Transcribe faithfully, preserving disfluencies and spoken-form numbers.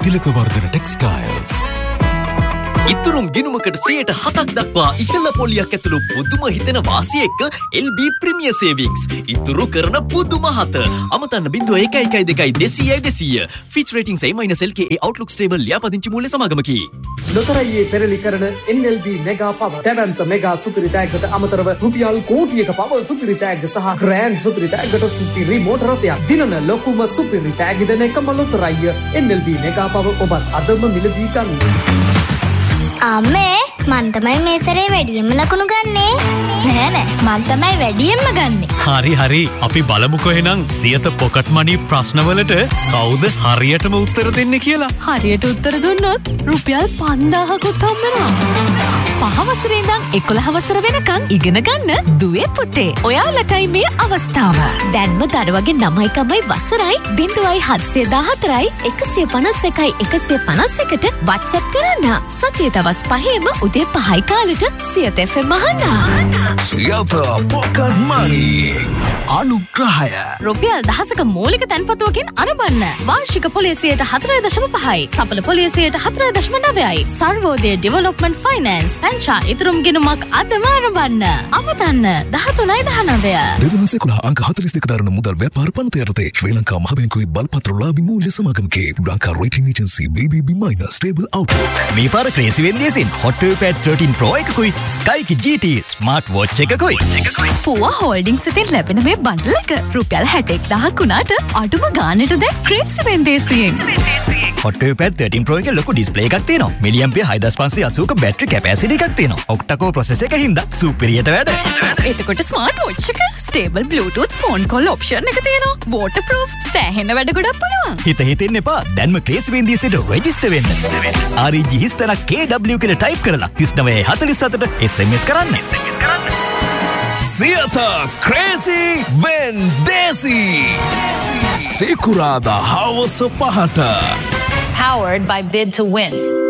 තිලකවර්ධන textiles. ඉතුරුම් ගිණුමකට සියයට හතක් දක්වා ඉහළ පොලියක් ඇතුළු පුදුම හිතෙන වාසිය එක්ක එල් බී ප්‍රීමියර් සේවිංස්. ඉතුරු කරන පුදුම හත. අමතන්න බිංදුව එක එකයි දෙකයි දෙසීයයි දෙසීය. ෆිච් රේටිං සයි මයිනස් එල් කේ ඒ අවුට්ලුක් ස්ටේබල් ලියාපදිංචි මූල්‍ය සමාගමකි. ලොතරැයියේ පෙරලි කරන එන් එල් බී මෙගා පව දැවැන්ත මෙගා සුපිරි තෑග්ගට අමතරව රුපියල් කෝටියක පව සුපිරි තෑග්ග සහ ග්‍රෑන්ඩ් සුපිරි තෑග්ගට සුපිරි මෝටර රථයක්. දිනන ලොකුම සුපිරි තෑග්ග දෙන එකම ලොතරැයිය එන් එල් බී මෙගා පව ඔබත් අදම මිලදී ගන්න. අම්මේ මන් තමයි මේ සැරේ වැඩියෙන්ම ලකුණු ගන්නේ. නෑ නෑ මන් තමයි වැඩියෙන්ම ගන්නේ. හරි හරි අපි බලමුකෝ එහෙනම් සියත පොකට් මනි ප්‍රශ්නවලට කවුද හරියටම උත්තර දෙන්නේ කියලා. හරියට උත්තර දුන්නොත් රුපියල් පන්දාහකුත් හම්බෙනවා. පහ වසරේ ඉඳන් එකොළහ වසර වෙනකන් ඉගෙන ගන්න දුවේ පුතේ. ඔයාලටයි මේ අවස්ථාව. දැන්ම දරුවගේ නමයි කමයි වසරයි බිංදුවයි හත්සිය දාහතරයි එකසිය පනස් එකයි එකසිය පනස් එකට WhatsApp කරන්න. සතිය දවස් පහේම උදේ පහයි කාලෙට සියත එෆ් එම් අහන්න. සියත පොකට් මනි අනුග්‍රහය රුපියල් දහසක මූලික තැන්පතුවකින් අරඹන්න. වාර්ෂික පොලිසියට හතරයි දශම පහයි. සඵල පොලිසියට හතරයි දශම නවයයි. සර්වෝදය ඩෙවලොප්මන්ට් ෆයිනෑන්ස් පැංචා ඉතුරුම් ගිණුමක් අදම ආරම්භන්න. අමතන්න දහතුනයි දහනවය. දෙදහස් එකොළහ අංක හතළිස් දෙක දරන මුදල් ව්‍යාපාර පනත යටතේ ශ්‍රී ලංකා මහ බැංකුවේ බලපත්‍රලාභී මූල්‍ය සමාගමකේ ලංකා රේටිං ඒජන්සි බී බී බී මයිනස් ස්ටේබල් අවුට්ලුක්. මේ පාර ක්‍රේසි වෙන්දියසින් හොට්වෙපෑඩ් තර්ටීන් pro එකකුයි ස්කයිකි G T smart watch එකකුයි. පුවා holdings ඉතින් ලැබෙන මේ බන්ඩල් එක රුපියල් හැට එක්දාහක් වුණාට අඩුම ගානට දැන් ක්‍රේසි වෙන්දේසියෙන්. හොට්වෙපෑඩ් තර්ටීන් ප්‍රෝ එකේ ලොකු ඩිස්ප්ලේ එකක් තියෙනවා. මිලියම්පියර් හයදාස් පන්සිය අසූක බැටරි කැපැසිටි එකක් තියෙනවා. ඔක්ටා කෝර් ප්‍රොසෙසර් එක හින්දා සුපිරියට වැඩ. එතකොට ස්මාර්ට් වොච් එක stable Bluetooth phone call option එක තියෙනවා. වෝටර්ප්‍රූෆ් සෑහෙන වැඩ ගොඩක් පුළුවන්. හිත හිතෙන්න එපා. දැන්ම ක්‍රේසි වෙන්දියසට රෙජිස්ටර් වෙන්න. ආර් ඊ ජී හිස්තන කේ ඩබ්ලිව් කියලා ටයිප් කරලා තිස් නවය හතළිස් හතට එස් එම් එස් කරන්න. සියත ක්‍රේසි වෙන්දේසි සිකුරාදා හවස පහට Powered by Bid to Win.